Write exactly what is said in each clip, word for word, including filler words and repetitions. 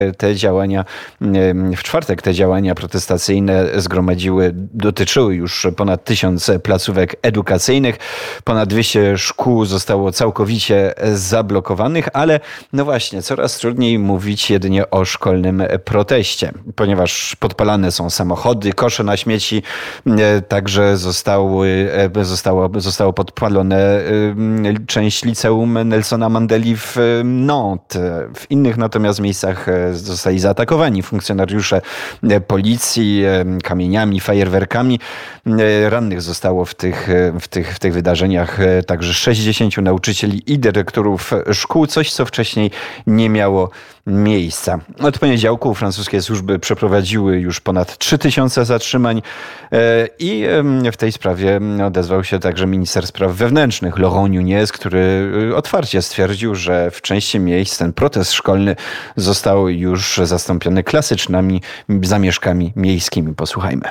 Te działania, w czwartek te działania protestacyjne zgromadziły, dotyczyły już ponad tysiąc placówek edukacyjnych. Ponad dwieście szkół zostało całkowicie zablokowanych, ale no właśnie, coraz trudniej mówić jedynie o szkolnym proteście, ponieważ podpalane są samochody, kosze na śmieci, także zostały, zostało, zostało podpalone część liceum Nelsona Mandeli w Nantes. W innych natomiast miejscach zostali zaatakowani funkcjonariusze policji kamieniami, fajerwerkami. Rannych zostało w tych, w tych, w tych wydarzeniach także sześćdziesięciu nauczycieli i dyrektorów szkół, coś co wcześniej nie miało miejsca. Od poniedziałku francuskie służby przeprowadziły już ponad trzy tysiące zatrzymań i w tej sprawie odezwał się także minister spraw wewnętrznych Laurent Nunez, który otwarcie stwierdził, że w części miejsc ten protest szkolny został już zastąpiony klasycznymi zamieszkami miejskimi. Posłuchajmy.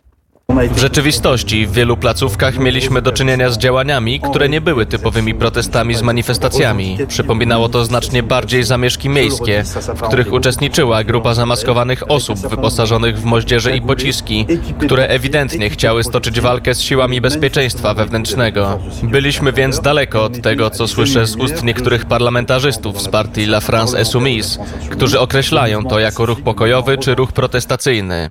W rzeczywistości w wielu placówkach mieliśmy do czynienia z działaniami, które nie były typowymi protestami z manifestacjami. Przypominało to znacznie bardziej zamieszki miejskie, w których uczestniczyła grupa zamaskowanych osób wyposażonych w moździerze i pociski, które ewidentnie chciały stoczyć walkę z siłami bezpieczeństwa wewnętrznego. Byliśmy więc daleko od tego, co słyszę z ust niektórych parlamentarzystów z partii La France Insoumise, którzy określają to jako ruch pokojowy czy ruch protestacyjny.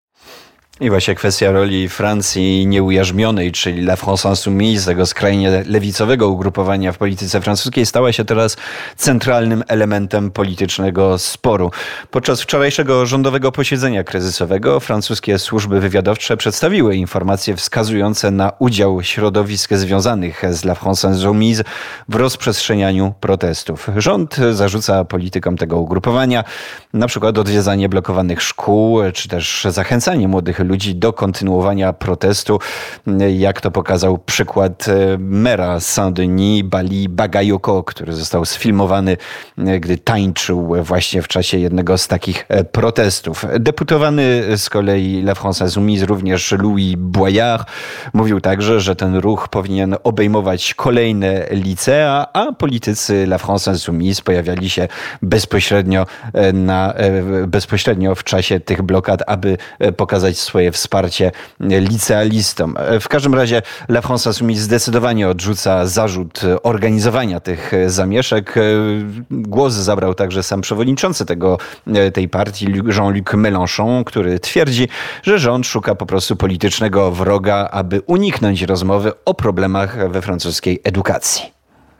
I właśnie kwestia roli Francji nieujarzmionej, czyli La France Insoumise, tego skrajnie lewicowego ugrupowania w polityce francuskiej, stała się teraz centralnym elementem politycznego sporu. Podczas wczorajszego rządowego posiedzenia kryzysowego francuskie służby wywiadowcze przedstawiły informacje wskazujące na udział środowisk związanych z La France Insoumise w rozprzestrzenianiu protestów. Rząd zarzuca politykom tego ugrupowania na przykład odwiedzanie blokowanych szkół, czy też zachęcanie młodych ludzi do kontynuowania protestu, jak to pokazał przykład mera Saint-Denis, Bali Bagayoko, który został sfilmowany, gdy tańczył właśnie w czasie jednego z takich protestów. Deputowany z kolei La France Insoumise, również Louis Boyard, mówił także, że ten ruch powinien obejmować kolejne licea, a politycy La France Insoumise pojawiali się bezpośrednio, na, bezpośrednio w czasie tych blokad, aby pokazać swoje wsparcie licealistom. W każdym razie La France Insoumise zdecydowanie odrzuca zarzut organizowania tych zamieszek. Głos zabrał także sam przewodniczący tego, tej partii, Jean-Luc Mélenchon, który twierdzi, że rząd szuka po prostu politycznego wroga, aby uniknąć rozmowy o problemach we francuskiej edukacji.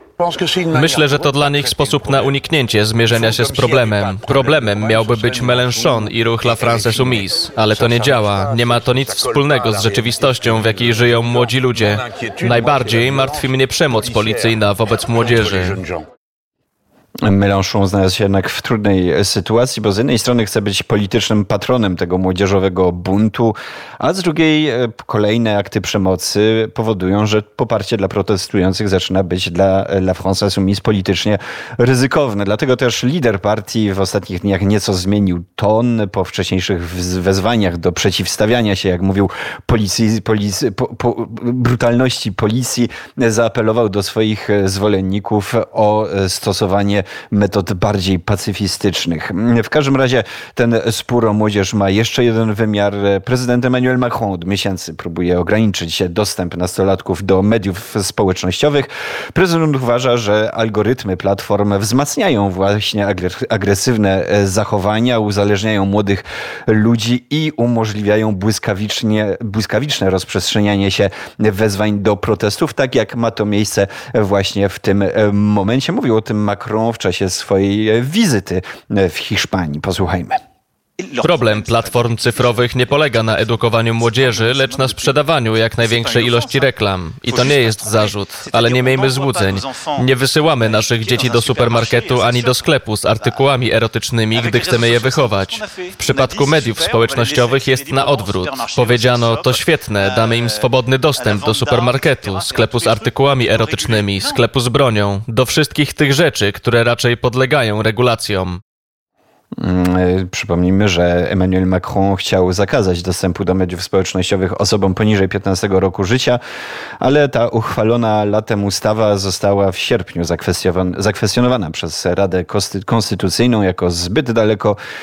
Myślę, że to dla nich sposób na uniknięcie zmierzenia się z problemem. Problemem miałby być Mélenchon i ruch La France Insoumise, ale to nie działa. Nie ma to nic wspólnego z rzeczywistością, w jakiej żyją młodzi ludzie. Najbardziej martwi mnie przemoc policyjna wobec młodzieży. Mélenchon znalazł się jednak w trudnej sytuacji, bo z jednej strony chce być politycznym patronem tego młodzieżowego buntu, a z drugiej kolejne akty przemocy powodują, że poparcie dla protestujących zaczyna być dla La France Insoumise politycznie ryzykowne. Dlatego też lider partii w ostatnich dniach nieco zmienił ton po wcześniejszych wezwaniach do przeciwstawiania się, jak mówił, policji, policji, po, po, brutalności policji. Zaapelował do swoich zwolenników o stosowanie metod bardziej pacyfistycznych. W każdym razie ten spór o młodzież ma jeszcze jeden wymiar. Prezydent Emmanuel Macron od miesięcy próbuje ograniczyć dostęp nastolatków do mediów społecznościowych. Prezydent uważa, że algorytmy platform wzmacniają właśnie agresywne zachowania, uzależniają młodych ludzi i umożliwiają błyskawicznie, błyskawiczne rozprzestrzenianie się wezwań do protestów, tak jak ma to miejsce właśnie w tym momencie. Mówił o tym Macron w czasie swojej wizyty w Hiszpanii. Posłuchajmy. Problem platform cyfrowych nie polega na edukowaniu młodzieży, lecz na sprzedawaniu jak największej ilości reklam. I to nie jest zarzut, ale nie miejmy złudzeń. Nie wysyłamy naszych dzieci do supermarketu ani do sklepu z artykułami erotycznymi, gdy chcemy je wychować. W przypadku mediów społecznościowych jest na odwrót. Powiedziano, to świetne, damy im swobodny dostęp do supermarketu, sklepu z artykułami erotycznymi, sklepu z bronią, do wszystkich tych rzeczy, które raczej podlegają regulacjom. Przypomnijmy, że Emmanuel Macron chciał zakazać dostępu do mediów społecznościowych osobom poniżej piętnastego roku życia, ale ta uchwalona latem ustawa została w sierpniu zakwestionowana przez Radę Konstytucyjną jako zbyt daleko